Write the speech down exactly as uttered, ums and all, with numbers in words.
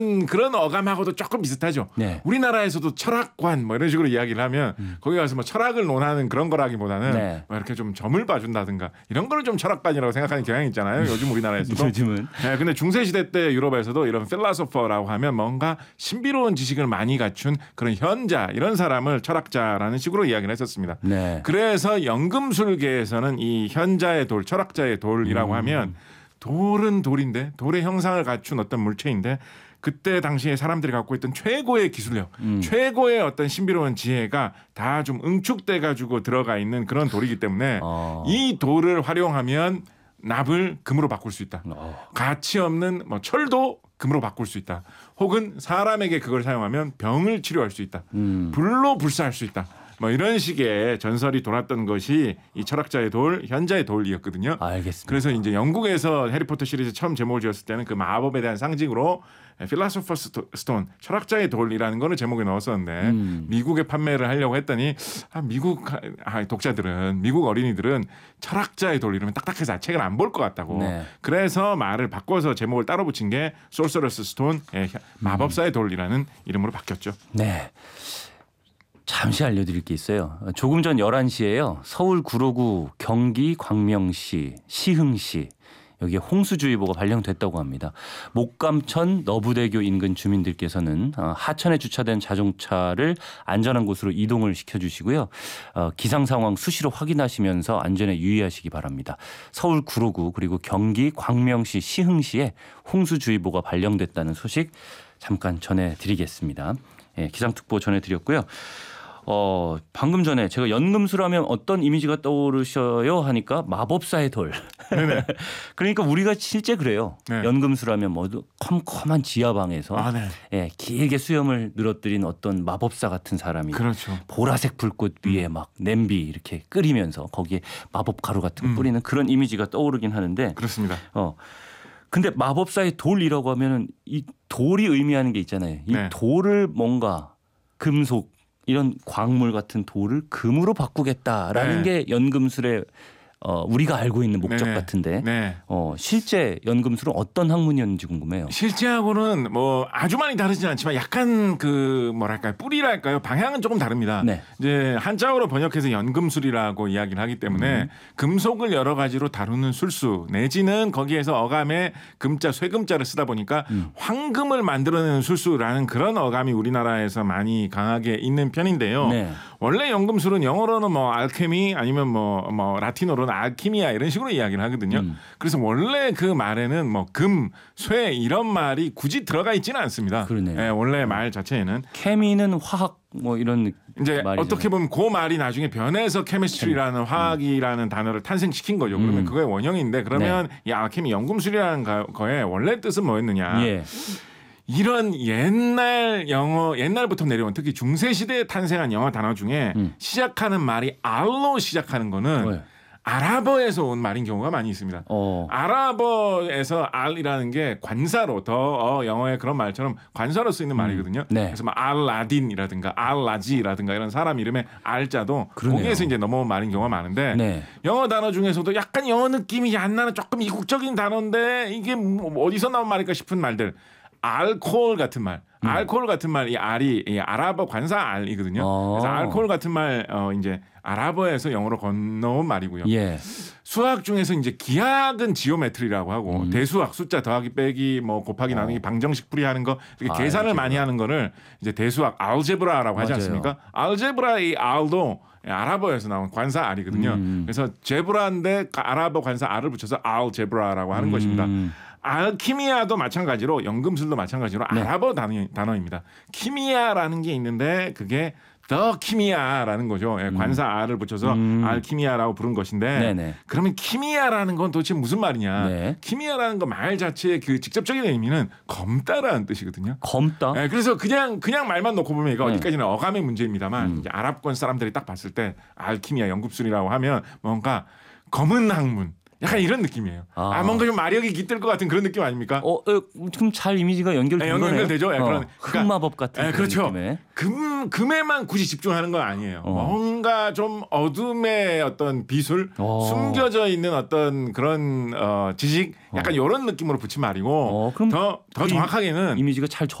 그런 어감하고도 조금 비슷하죠. 네. 우리나라에서도 철학관 뭐 이런 식으로 이야기를 하면 음. 거기 가서 뭐 철학을 논하는 그런 거라기보다는 네. 뭐 이렇게 좀 점을 봐준다든가 이런 거를 좀 철학관이라고 생각하는 경향이 있잖아요. 요즘 우리나라에서도. 요즘은. 네, 근데 중세 시대 때 유럽에서도 이런 필라소퍼라고 하면 뭔가 신비로운 지식을 많이 갖춘 그런 현자 이런 사람을 철학자라는 식으로 이야기를 했었습니다. 네. 그래서 연금술계에서는 이 현자의 돌, 철학자의 돌이라고 음. 하면 돌은 돌인데 돌의 형상을 갖춘 어떤 물체인데 그때 당시에 사람들이 갖고 있던 최고의 기술력, 음. 최고의 어떤 신비로운 지혜가 다 좀 응축돼 가지고 들어가 있는 그런 돌이기 때문에 어. 이 돌을 활용하면 납을 금으로 바꿀 수 있다. 어. 가치 없는 뭐 철도 금으로 바꿀 수 있다. 혹은 사람에게 그걸 사용하면 병을 치료할 수 있다. 음. 불로 불사할 수 있다. 뭐 이런 식의 전설이 돌았던 것이 이 철학자의 돌, 현자의 돌이었거든요. 알겠습니다. 그래서 이제 영국에서 해리포터 시리즈 처음 제목을 지었을 때는 그 마법에 대한 상징으로 필라소퍼스 스톤, 철학자의 돌이라는 거를 제목에 넣었었는데 음. 미국에 판매를 하려고 했더니 아, 미국 아, 독자들은 미국 어린이들은 철학자의 돌 이러면 딱딱해서 책을 안 볼 것 같다고. 네. 그래서 말을 바꿔서 제목을 따로 붙인 게 소서러스 스톤, 마법사의 돌이라는 이름으로 바뀌었죠. 네. 잠시 알려드릴 게 있어요. 조금 전 열한 시에요. 서울 구로구, 경기 광명시, 시흥시 여기에 홍수주의보가 발령됐다고 합니다. 목감천 너부대교 인근 주민들께서는 하천에 주차된 자동차를 안전한 곳으로 이동을 시켜주시고요. 기상 상황 수시로 확인하시면서 안전에 유의하시기 바랍니다. 서울 구로구 그리고 경기 광명시, 시흥시에 홍수주의보가 발령됐다는 소식 잠깐 전해드리겠습니다. 예, 기상특보 전해드렸고요. 어, 방금 전에 제가 연금술하면 어떤 이미지가 떠오르셔요 하니까 마법사의 돌. 그러니까 우리가 실제 그래요. 네. 연금술하면 뭐 컴컴한 지하방에서 아, 네. 예, 길게 수염을 늘어뜨린 어떤 마법사 같은 사람이 그렇죠. 보라색 불꽃 위에 막 냄비 이렇게 끓이면서 거기에 마법 가루 같은 거 뿌리는 음. 그런 이미지가 떠오르긴 하는데 그렇습니다. 어. 근데 마법사의 돌이라고 하면은 이 돌이 의미하는 게 있잖아요. 이 네. 돌을 뭔가 금속 이런 광물 같은 돌을 금으로 바꾸겠다라는 네. 게 연금술의 어, 우리가 알고 있는 목적 네네. 같은데 네. 어, 실제 연금술은 어떤 학문이었는지 궁금해요. 실제하고는 뭐 아주 많이 다르진 않지만 약간 그 뭐랄까요 뿌리랄까요 방향은 조금 다릅니다. 네. 이제 한자어로 번역해서 연금술이라고 이야기를 하기 때문에 음. 금속을 여러 가지로 다루는 술수 내지는 거기에서 어감에 금자 쇠금자를 쓰다 보니까 음. 황금을 만들어내는 술수라는 그런 어감이 우리나라에서 많이 강하게 있는 편인데요. 네. 원래 연금술은 영어로는 뭐 알케미 아니면 뭐, 뭐 라틴어로는 알키미아 이런 식으로 이야기를 하거든요. 음. 그래서 원래 그 말에는 뭐 금, 쇠 이런 말이 굳이 들어가 있지는 않습니다. 그러네요. 네, 원래 말 자체에는 케미는 화학 뭐 이런 이제 말이잖아요. 어떻게 보면 그 말이 나중에 변해서 케미스트리라는 화학이라는 음. 단어를 탄생시킨 거죠. 그러면 음. 그거의 원형인데 그러면 네. 이 알케미 연금술이라는 거의 원래 뜻은 뭐였느냐? 예. 이런 옛날 영어 옛날부터 내려온 특히 중세 시대에 탄생한 영어 단어 중에 음. 시작하는 말이 알로 시작하는 거는 네. 아랍어에서 온 말인 경우가 많이 있습니다. 어. 아랍어에서 알이라는 게 관사로 더 어, 영어의 그런 말처럼 관사로 쓰이는 음. 말이거든요. 네. 그래서 막 알라딘이라든가 알라지라든가 이런 사람 이름의 알자도 그러네요. 거기에서 이제 넘어온 말인 경우가 많은데 네. 영어 단어 중에서도 약간 영어 느낌이 안 나는 조금 이국적인 단어인데 이게 뭐 어디서 나온 말일까 싶은 말들. 알코올 같은 말, 음. 알코올 같은 말, 이 알이 이 아랍어 관사 알이거든요. 어. 그래서 알코올 같은 말, 어 이제 아랍어에서 영어로 건너온 말이고요. 예. 수학 중에서 이제 기하학은 지오메트리라고 하고 음. 대수학 숫자 더하기 빼기 뭐 곱하기 어. 나누기 방정식 풀이하는 거 이렇게 아, 계산을 알제브라. 많이 하는 거를 이제 대수학 알제브라라고 하지 맞아요. 않습니까? 알제브라의 알도 아랍어에서 나온 관사 알이거든요. 음. 그래서 제브라인데 아랍어 관사 알을 붙여서 알제브라라고 하는 음. 것입니다. 알키미아도 마찬가지로 연금술도 마찬가지로 네. 아랍어 단어, 단어입니다. 키미아라는 게 있는데 그게 더 키미아라는 거죠. 예, 관사 알을 붙여서 음. 알키미아라고 부른 것인데 네네. 그러면 키미아라는 건 도대체 무슨 말이냐? 네. 키미아라는 거 말 자체의 그 직접적인 의미는 검다라는 뜻이거든요. 검다. 예, 그래서 그냥 그냥 말만 놓고 보면 이거 네. 어디까지는 어감의 문제입니다만 음. 이제 아랍권 사람들이 딱 봤을 때 알키미아 연금술이라고 하면 뭔가 검은 학문. 약간 이런 느낌이에요. 아, 아 뭔가 좀 마력이 깃들 것 같은 그런 느낌 아닙니까? 어, 어 그럼 잘 이미지가 연결된 네, 거네요. 연결되죠. 네, 어, 그런 흑마법 같은 네, 그렇죠. 느낌에. 금 금에만 굳이 집중하는 건 아니에요. 어. 뭔가 좀 어둠의 어떤 비술, 어. 숨겨져 있는 어떤 그런 어, 지식, 약간 어. 이런 느낌으로 붙인 말이고 어, 그럼 더 더 정확하게는 이미지가 잘